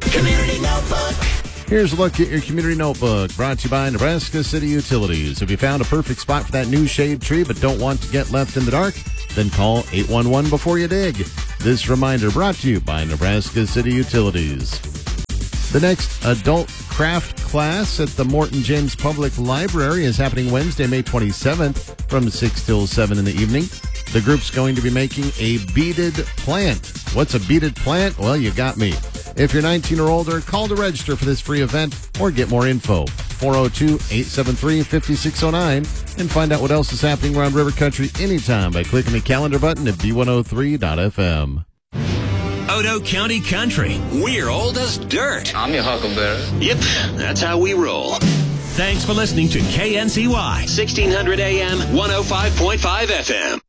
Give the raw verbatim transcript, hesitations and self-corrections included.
Community Notebook. Here's a look at your Community Notebook, brought to you by Nebraska City Utilities. Have you found a perfect spot for that new shade tree but don't want to get left in the dark? Then call eight one one before you dig. This reminder brought to you by Nebraska City Utilities. The next adult craft class at the Morton James Public Library is happening Wednesday, May twenty-seventh from six till seven in the evening. The group's going to be making a beaded plant. What's a beaded plant? Well, you got me. If you're nineteen or older, call to register for this free event or get more info. four oh two, eight seven three, five six oh nine and find out what else is happening around River Country anytime by clicking the calendar button at B one oh three dot F M. Odo County Country. We're old as dirt. I'm your huckleberry. Yep, that's how we roll. Thanks for listening to K N C Y, sixteen hundred A M, one oh five point five F M.